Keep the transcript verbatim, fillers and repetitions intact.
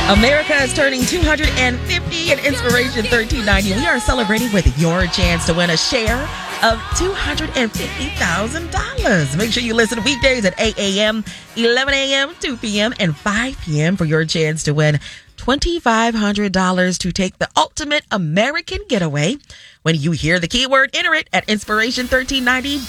America is turning two hundred fifty at Inspiration thirteen ninety. We are celebrating with your chance to win a share of two hundred fifty thousand dollars. Make sure you listen weekdays at eight a.m., eleven a.m., two p.m., and five p.m. for your chance to win two thousand five hundred dollars to take the ultimate American getaway. When you hear the keyword, enter it at Inspiration thirteen ninety.